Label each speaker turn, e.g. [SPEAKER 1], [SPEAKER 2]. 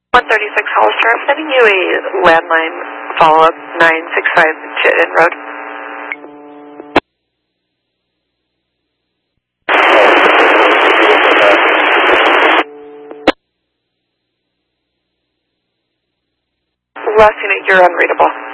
[SPEAKER 1] 136 Hollister, I'm sending you a landline follow-up 965 Chittenden Road. Last unit, you're unreadable.